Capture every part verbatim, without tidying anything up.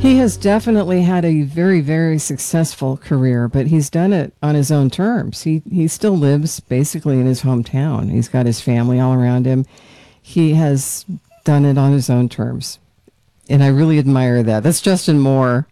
He has definitely had a very, very successful career, but he's done it on his own terms. He he still lives basically in his hometown. He's got his family all around him. He has done it on his own terms. And I really admire that. That's Justin Moore.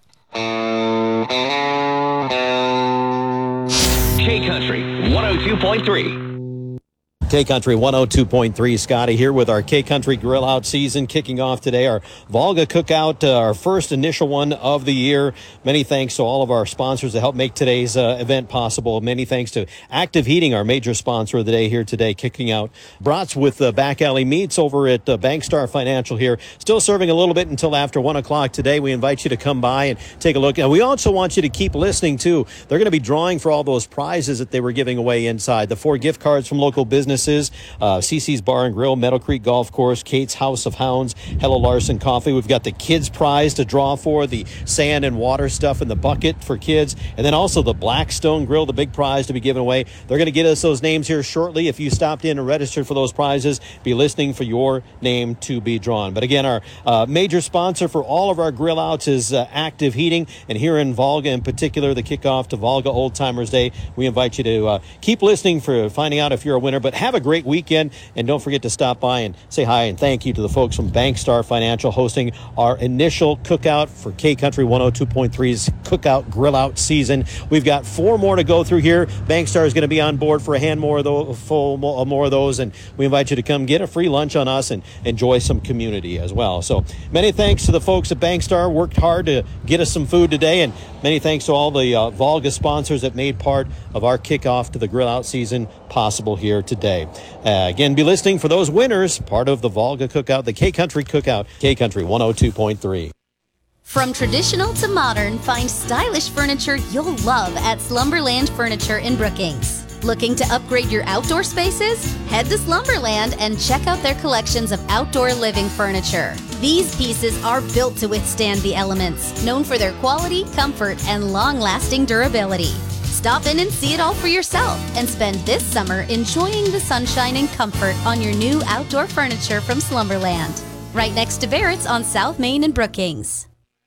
K-Country one oh two point three. K-Country one oh two point three, Scotty here with our K-Country Grill Out season kicking off today. Our Volga Cookout, uh, our first initial one of the year. Many thanks to all of our sponsors that helped make today's uh, event possible. Many thanks to Active Heating, our major sponsor of the day here today, kicking out brats with uh, Back Alley Meats over at uh, Bankstar Financial here. Still serving a little bit until after one o'clock today. We invite you to come by and take a look. And we also want you to keep listening, too. They're going to be drawing for all those prizes that they were giving away inside. The four gift cards from local businesses. Uh, C C's Bar and Grill, Meadow Creek Golf Course, Kate's House of Hounds, Hello Larson Coffee. We've got the kids prize to draw for, the sand and water stuff in the bucket for kids, and then also the Blackstone Grill, the big prize to be given away. They're going to get us those names here shortly. If you stopped in and registered for those prizes, be listening for your name to be drawn. But again, our uh, major sponsor for all of our grill outs is uh, Active Heating, and here in Volga in particular, the kickoff to Volga Old Timers Day, we invite you to uh, keep listening for finding out if you're a winner, but have a great weekend, and don't forget to stop by and say hi and thank you to the folks from Bankstar Financial hosting our initial cookout for K-Country one oh two point three's Cookout Grill Out season. We've got four more to go through here. Bankstar is going to be on board for a hand more of those, full more of those, and we invite you to come get a free lunch on us and enjoy some community as well. So many thanks to the folks at Bankstar, worked hard to get us some food today, and many thanks to all the uh, Volga sponsors that made part of our kickoff to the Grill Out season possible here today. Uh, again, be listening for those winners, part of the Volga Cookout, the K-Country Cookout, K-Country one oh two point three. From traditional to modern, find stylish furniture you'll love at Slumberland Furniture in Brookings. Looking to upgrade your outdoor spaces? Head to Slumberland and check out their collections of outdoor living furniture. These pieces are built to withstand the elements, known for their quality, comfort, and long-lasting durability. Stop in and see it all for yourself and spend this summer enjoying the sunshine and comfort on your new outdoor furniture from Slumberland. Right next to Barrett's on South Main in Brookings.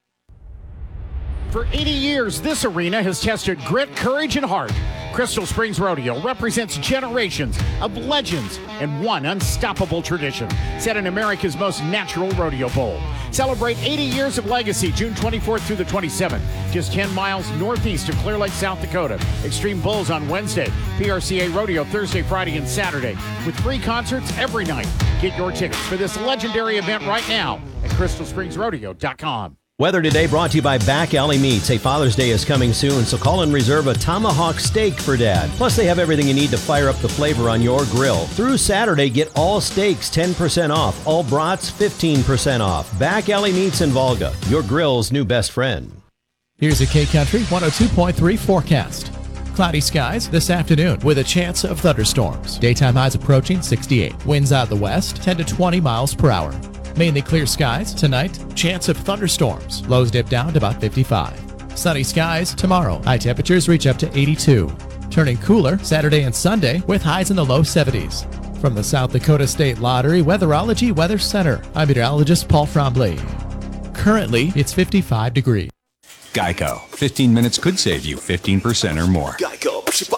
For eighty years, this arena has tested grit, courage, and heart. Crystal Springs Rodeo represents generations of legends and one unstoppable tradition set in America's most natural rodeo bowl. Celebrate eighty years of legacy June twenty-fourth through the twenty-seventh, just ten miles northeast of Clear Lake, South Dakota. Extreme Bulls on Wednesday, P R C A Rodeo Thursday, Friday, and Saturday, with free concerts every night. Get your tickets for this legendary event right now at crystal springs rodeo dot com. Weather today brought to you by Back Alley Meats. A Father's Day is coming soon, so call and reserve a tomahawk steak for Dad. Plus, they have everything you need to fire up the flavor on your grill. Through Saturday, get all steaks ten percent off, all brats fifteen percent off. Back Alley Meats in Volga, your grill's new best friend. Here's a K-Country one oh two point three forecast. Cloudy skies this afternoon with a chance of thunderstorms. Daytime highs approaching sixty-eight. Winds out of the west, ten to twenty miles per hour. Mainly clear skies tonight, chance of thunderstorms. Lows dip down to about fifty-five. Sunny skies tomorrow. High temperatures reach up to eighty-two. Turning cooler Saturday and Sunday with highs in the low seventies. From the South Dakota State Lottery Weatherology Weather Center, I'm meteorologist Paul Frombley. Currently, it's fifty-five degrees. Geico. fifteen minutes could save you fifteen percent or more. Geico.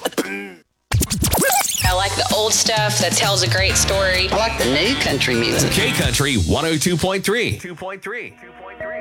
I like the old stuff that tells a great story. I like the new country music. K-Country one oh two point three. two point three. two point three.